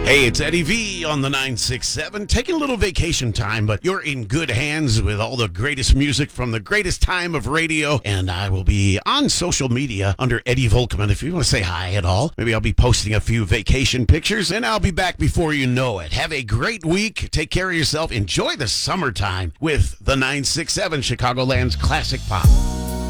Hey, it's Eddie V on the 967, taking a little vacation time, but you're in good hands with all the greatest music from the greatest time of radio, and I will be on social media under Eddie Volkman if you want to say hi at all. Maybe I'll be posting a few vacation pictures, and I'll be back before you know it. Have a great week. Take care of yourself. Enjoy the summertime with the 967, Chicagoland's classic pop.